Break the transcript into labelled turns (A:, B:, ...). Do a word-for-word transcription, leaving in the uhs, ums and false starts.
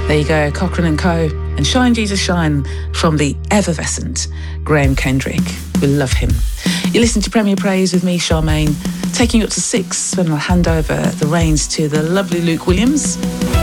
A: There you go, Cochrane and Co. and Shine Jesus Shine from the effervescent Graham Kendrick. We love him. You listen to Premier Praise with me, Charmaine, taking you up to six when I'll hand over the reins to the lovely Luke Williams.